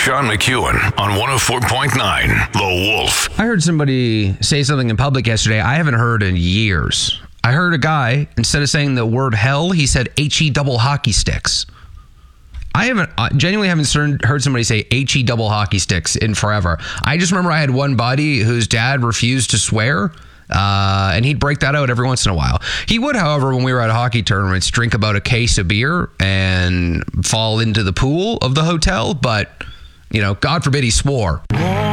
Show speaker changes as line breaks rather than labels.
Sean McEwen on 104.9 The Wolf.
I heard somebody say something in public yesterday I haven't heard in years. I heard a guy, instead of saying the word hell, he said HE double hockey sticks. I genuinely haven't heard somebody say HE double hockey sticks in forever. I just remember I had one buddy whose dad refused to swear, and he'd break that out every once in a while. He would, however, when we were at hockey tournaments, drink about a case of beer and fall into the pool of the hotel, but, God forbid he swore.